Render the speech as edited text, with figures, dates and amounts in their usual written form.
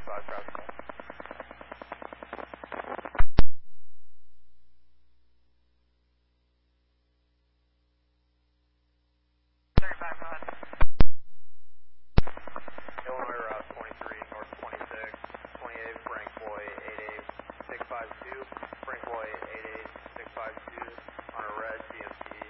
5 traffic. 35, go ahead. Illinois Route 23, North 26, 28, Frank Boy 88652, Frank Boy 88652.